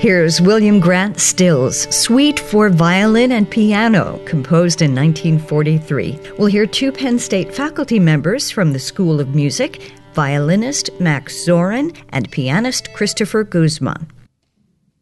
Here's William Grant Still's Suite for Violin and Piano, composed in 1943. We'll hear two Penn State faculty members from the School of Music, violinist Max Zorin and pianist Christopher Guzman.